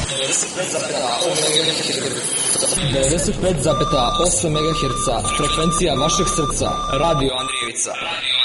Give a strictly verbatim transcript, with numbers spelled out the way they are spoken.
devedeset pet zarez osam megaherca, frekvencija vašeg srca, Radio Andrijevica.